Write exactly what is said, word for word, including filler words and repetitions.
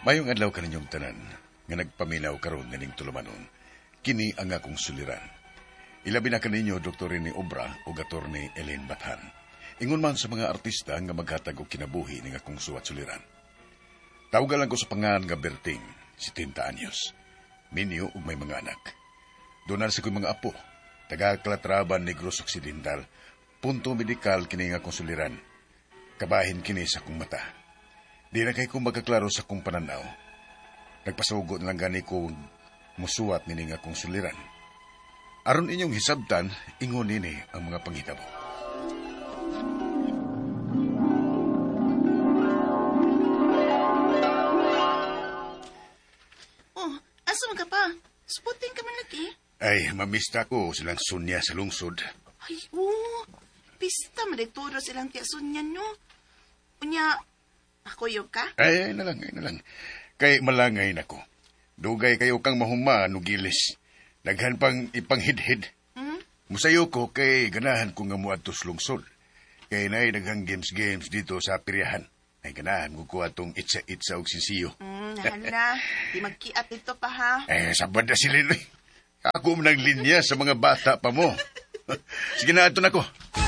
Mayong adlaw kaninyong tanan, nga nagpaminaw karon nganing tulumanon, kini ang akong suliran. Ilabi na kaninyo Doktor Rene Obra o Attorney Elaine Bathan. Ingon man sa mga artista nga maghatag og kinabuhi ning akong suwat suliran. Tawgalan ko sa pangalan nga Berting, sitenta anyos. Minyo ug may mga anak. Doon sa ko'y mga apo, taga-Calatraban, Negros Occidental, punto medikal kini nga akong suliran. Kabahin kini sa akong mata. Di na kay kong magkaklaro sa kong pananaw. Nagpasugot lang gani ko musuwat nini nga akong suliran. Aron inyong hisabtan, ingon nini ang mga panghitabo. Oh, asa man ka pa? Sputing ka man lagi. Ay, mamista ko silang sunya sa lungsod. Ay, oo. Pista madituro silang tiya sunyan, no? Unya, ako yung ka? Ay, ay na lang, ay na lang. Kay malangay na ko. Dugay kayo kang mahumaan o gilis. Daghan pang ipanghidhid. Hmm? Musayo ko kay ganahan ko nga muadtos lungsod. Kay naay daghang games-games dito sa piryahan. Ay ganahan ko ko atong itsa-itsa og sisiyo. Hmm, hala. Di magkiat ito pa, ha? Eh, sabad na sila. Ako man naglinya sa mga bata pa mo. Sige na, ito na ko.